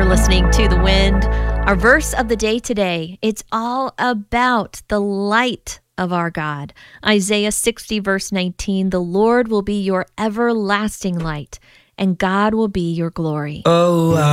listening to The Wind. Our verse of the day today, it's all about the light of our God. Isaiah 60 verse 19, the Lord will be your everlasting light, and God will be your glory. Oh,